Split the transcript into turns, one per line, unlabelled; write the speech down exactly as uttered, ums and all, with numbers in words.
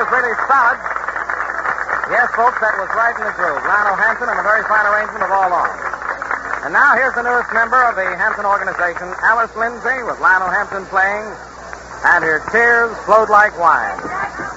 was really solid. Yes, folks, that was right in the groove. Lionel Hampton and a very fine arrangement of all on. And now here's the newest member of the Hampton organization, Alice Lindsay, with Lionel Hampton playing And Her Tears Flowed Like Wine.